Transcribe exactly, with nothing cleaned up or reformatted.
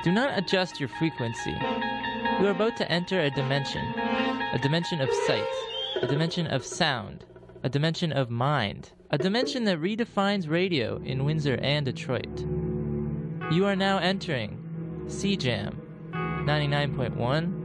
Do not adjust your frequency. You are about to enter a dimension, a dimension of sight, a dimension of sound, a dimension of mind, a dimension that redefines radio in Windsor and Detroit. You are now entering C Jam ninety-nine point one